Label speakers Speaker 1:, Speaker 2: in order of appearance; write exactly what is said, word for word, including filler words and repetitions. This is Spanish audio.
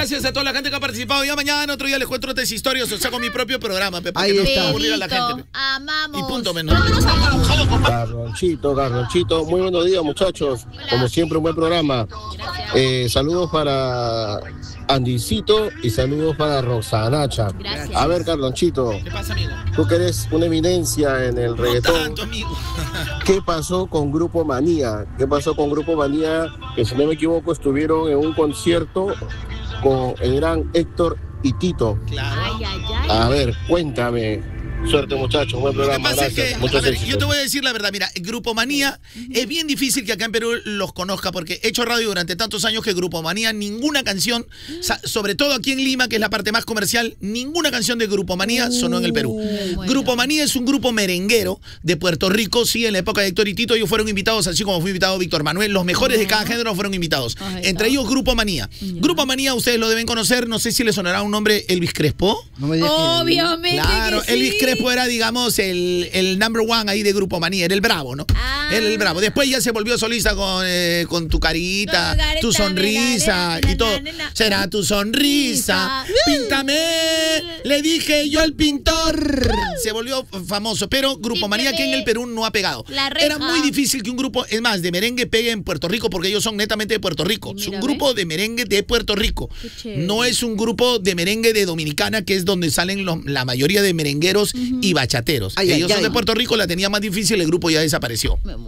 Speaker 1: Gracias a toda la gente que ha participado. Ya mañana, otro día les cuento otras historias. O saco mi propio programa, Pepe.
Speaker 2: Ahí
Speaker 1: no
Speaker 2: está.
Speaker 1: aburrir a la gente, Pepe.
Speaker 3: Amamos.
Speaker 1: Y punto menos.
Speaker 4: Carlonchito, Carlonchito, muy buenos días, muchachos. Como siempre, un buen programa. Eh, saludos para Andicito y saludos para Rosanacha.
Speaker 3: Gracias.
Speaker 4: A ver, Carlonchito,
Speaker 1: ¿Qué pasa, amigo?
Speaker 4: tú que eres una eminencia en el
Speaker 1: No
Speaker 4: reggaetón,
Speaker 1: tanto, amigo.
Speaker 4: ¿qué pasó con Grupo Manía? ¿Qué pasó con Grupo Manía? Que si no me equivoco estuvieron en un concierto con el gran Héctor y Tito.
Speaker 1: Claro.
Speaker 3: Ay, ay, ay.
Speaker 4: A ver, cuéntame. Suerte, muchachos, buen
Speaker 1: Lo que
Speaker 4: programa,
Speaker 1: pasa es
Speaker 4: gracias.
Speaker 1: que,
Speaker 4: Muchos
Speaker 1: a ver,
Speaker 4: éxitos.
Speaker 1: yo te voy a decir la verdad, mira, Grupo Manía es bien difícil que acá en Perú los conozca porque he hecho radio durante tantos años que Grupo Manía, ninguna canción, sa- sobre todo aquí en Lima, que es la parte más comercial, ninguna canción de Grupo Manía sonó en el Perú.
Speaker 3: bueno.
Speaker 1: Grupo Manía es un grupo merenguero de Puerto Rico, sí, en la época de Héctor y Tito ellos fueron invitados, así como fue invitado Víctor Manuel, los mejores de cada género fueron invitados,
Speaker 3: Ahí está.
Speaker 1: entre ellos Grupo Manía. Grupo Manía, ustedes lo deben conocer, no sé si les sonará un nombre, Elvis Crespo.
Speaker 2: No me digas que-
Speaker 3: Obviamente.
Speaker 1: Claro,
Speaker 3: que sí.
Speaker 1: Elvis Crespo era, digamos, el, el number one ahí de Grupo Manía, era el bravo, ¿no?
Speaker 3: Ah.
Speaker 1: Era el bravo. Después ya se volvió solista con, eh, con tu carita,
Speaker 3: Tu carita,
Speaker 1: tu sonrisa
Speaker 3: na, na,
Speaker 1: y todo.
Speaker 3: na, na, na.
Speaker 1: Será tu sonrisa. Píntame, le dije yo al pintor. Se volvió famoso, pero Grupo Manía que en el Perú no ha pegado.
Speaker 3: La reja.
Speaker 1: Era muy difícil que un grupo, es más, de merengue pegue en Puerto Rico porque ellos son netamente de Puerto Rico.
Speaker 3: Y
Speaker 1: Es un
Speaker 3: mira,
Speaker 1: grupo de merengue de Puerto Rico.
Speaker 3: Qué chévere.
Speaker 1: No es un grupo de merengue de Dominicana, que es donde salen los- la mayoría de merengueros y bachateros.
Speaker 2: Ay, ay,
Speaker 1: Ellos son
Speaker 2: ay.
Speaker 1: de Puerto Rico, la tenía más difícil, el grupo ya desapareció.